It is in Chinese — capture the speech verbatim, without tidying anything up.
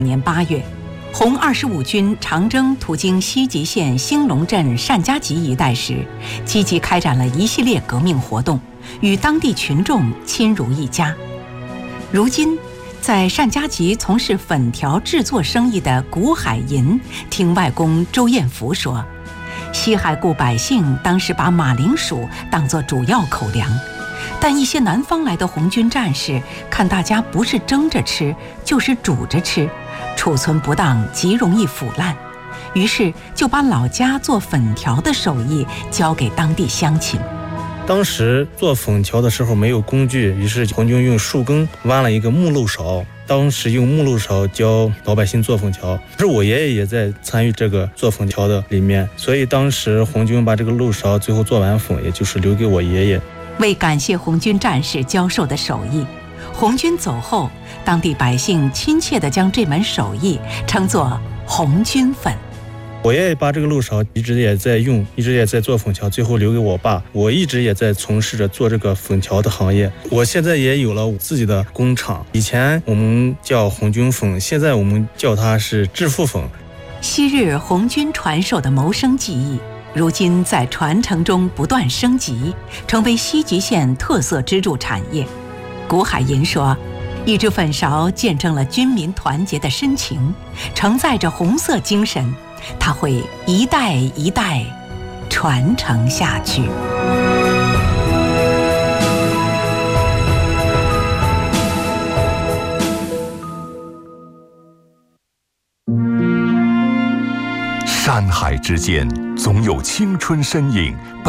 年八月，红二十五军长征途经西吉县兴隆镇单家集一带时，积极开展了一系列革命活动，与当地群众亲如一家。如今，在单家集从事粉条制作生意的谷海银听外公周彦福说，西海固百姓当时把马铃薯当作主要口粮，但一些南方来的红军战士看大家不是蒸着吃就是煮着吃，储存不当极容易腐烂，于是就把老家做粉条的手艺交给当地乡亲。 当时做粉条的时候没有工具，于是红军用树根弯了一个木漏勺，当时用木漏勺教老百姓做粉条。是我爷爷也在参与这个做粉条的里面，所以当时红军把这个漏勺最后做完粉，也就是留给我爷爷。 为感谢红军战士教授的手艺，红军走后，当地百姓亲切地将这门手艺称作红军粉。 我爷爷把这个漏勺一直也在用，一直也在做粉条，最后留给我爸。我一直也在从事着做这个粉条的行业。我现在也有了自己的工厂，以前我们叫红军粉，现在我们叫它是致富粉。 昔日红军传授的谋生技艺，如今在传承中不断升级，成为西吉县特色支柱产业。谷海银说，一只粉勺见证了军民团结的深情，承载着红色精神，它会一代一代传承下去。 山海之间，总有青春身影奔